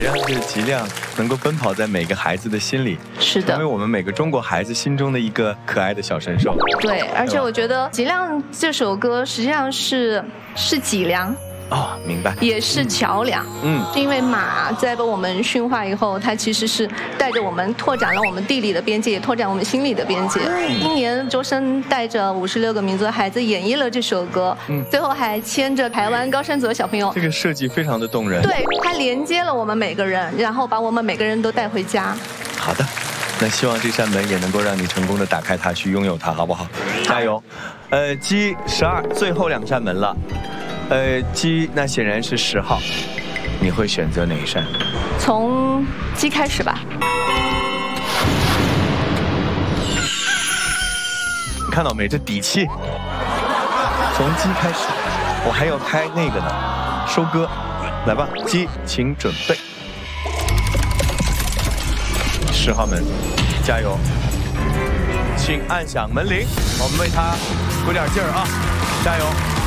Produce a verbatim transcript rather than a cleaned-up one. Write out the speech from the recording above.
让这个吉亮能够奔跑在每个孩子的心里， 是的， 成为我们每个中国孩子心中的一个可爱的小神兽。 对，而且我觉得《脊梁》这首歌实际上是是脊梁。 哦，明白， 也是桥梁。嗯，因为马在被我们驯化以后，它其实是带着我们拓展了我们地理的边界，也拓展我们心理的边界。嗯、今年周深带着五十六个民族的孩子演绎了这首歌，嗯，最后还牵着台湾高山族的小朋友。 这个设计非常的动人。 对，它连接了我们每个人，然后把我们每个人都带回家。 好的，那希望这扇门也能够让你成功的打开它，去拥有它，好不好？加油！呃，G 十二，最后两扇门了。 呃，G 那显然是十号，你会选择哪一扇？ 从 G 开始吧。 你看到没？这底气。从 G 开始，我还要开那个呢，收割。来吧 ，G， 请准备。十号门，加油！请按响门铃，我们为他鼓点劲儿啊！加油！